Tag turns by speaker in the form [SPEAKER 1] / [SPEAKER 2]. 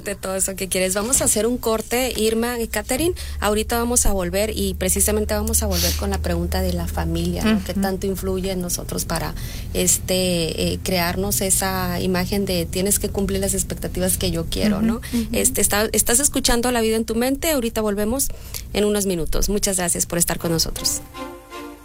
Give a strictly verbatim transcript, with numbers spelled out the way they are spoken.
[SPEAKER 1] decirte todo eso que quieres. Vamos a hacer un corte, Irma y Catherine. Ahorita vamos a volver y precisamente vamos a volver con la pregunta de la familia, ¿no? Uh-huh. ¿Qué tanto influye en nosotros para este eh, crearnos esa imagen de tienes que cumplir las expectativas que yo quiero, uh-huh. ¿no? Uh-huh. Este, está, estás escuchando La Vida en tu Mente. Ahorita volvemos en unos minutos. Muchas gracias por estar con nosotros.